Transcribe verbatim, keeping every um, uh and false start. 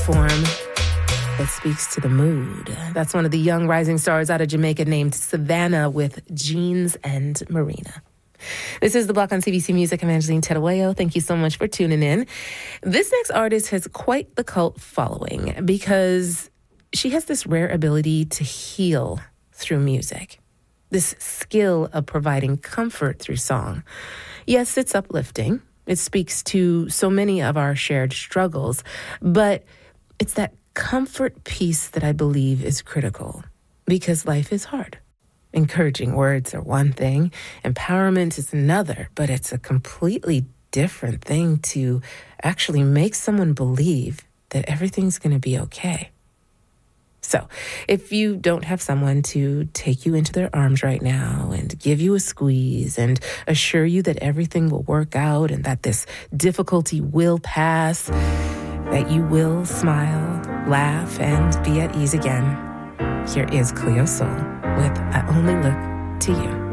form that speaks to the mood. That's one of the young rising stars out of Jamaica named Savannah with Jeans and Marina. This is The Block on C B C Music. I'm Angeline Tedaweo. Thank you so much for tuning in. This next artist has quite the cult following because she has this rare ability to heal through music, this skill of providing comfort through song. Yes, it's uplifting. It speaks to so many of our shared struggles, but it's that comfort piece that I believe is critical because life is hard. Encouraging words are one thing, empowerment is another, but it's a completely different thing to actually make someone believe that everything's going to be okay. So if you don't have someone to take you into their arms right now and give you a squeeze and assure you that everything will work out and that this difficulty will pass, that you will smile, laugh, and be at ease again, here is Cleo Sol with I Only Look to You.